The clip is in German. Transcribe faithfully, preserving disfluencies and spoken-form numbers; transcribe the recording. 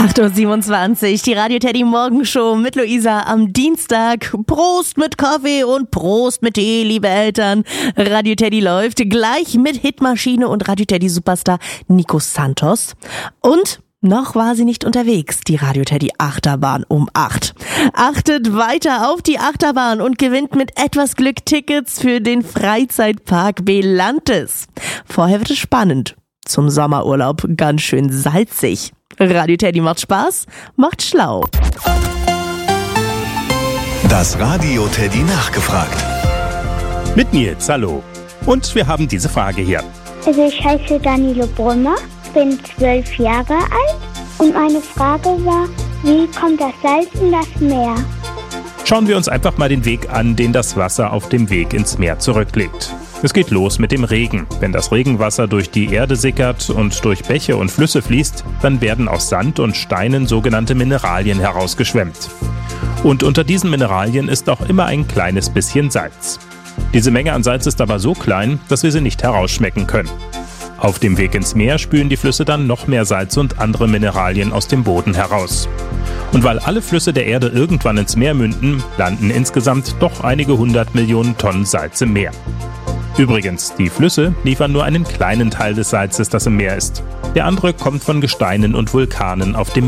acht Uhr siebenundzwanzig, die Radio Teddy Morgenshow mit Luisa am Dienstag. Prost mit Kaffee und Prost mit Tee, liebe Eltern. Radio Teddy läuft gleich mit Hitmaschine und Radio Teddy Superstar Nico Santos. Und noch war sie nicht unterwegs, die Radio Teddy Achterbahn um acht. Achtet weiter auf die Achterbahn und gewinnt mit etwas Glück Tickets für den Freizeitpark Belantes. Vorher wird es spannend. Zum Sommerurlaub ganz schön salzig. Radio Teddy macht Spaß, macht schlau. Das Radio Teddy nachgefragt. Mit Nils, hallo. Und wir haben diese Frage hier. Also ich heiße Danilo Brummer, bin zwölf Jahre alt und meine Frage war, wie kommt das Salz in das Meer? Schauen wir uns einfach mal den Weg an, den das Wasser auf dem Weg ins Meer zurücklegt. Es geht los mit dem Regen. Wenn das Regenwasser durch die Erde sickert und durch Bäche und Flüsse fließt, dann werden aus Sand und Steinen sogenannte Mineralien herausgeschwemmt. Und unter diesen Mineralien ist auch immer ein kleines bisschen Salz. Diese Menge an Salz ist aber so klein, dass wir sie nicht herausschmecken können. Auf dem Weg ins Meer spülen die Flüsse dann noch mehr Salz und andere Mineralien aus dem Boden heraus. Und weil alle Flüsse der Erde irgendwann ins Meer münden, landen insgesamt doch einige hundert Millionen Tonnen Salz im Meer. Übrigens, die Flüsse liefern nur einen kleinen Teil des Salzes, das im Meer ist. Der andere kommt von Gesteinen und Vulkanen auf dem